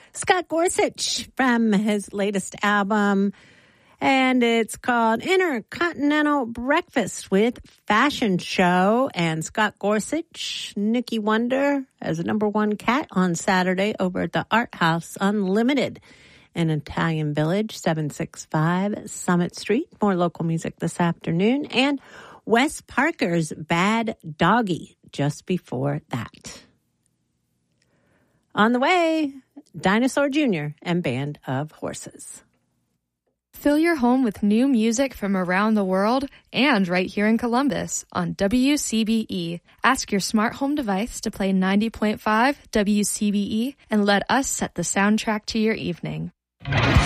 Scott Gorsuch from his latest album, and it's called Intercontinental Breakfast with Fashion Show. And Scott Gorsuch, Nikki Wonder as a #1 cat on Saturday over at the Art House Unlimited in Italian Village, 765 Summit Street. More local music this afternoon. And Wes Parker's Bad Doggy just before that. On the way, Dinosaur Jr. and Band of Horses. Fill your home with new music from around the world and right here in Columbus on WCBE. Ask your smart home device to play 90.5 WCBE and let us set the soundtrack to your evening.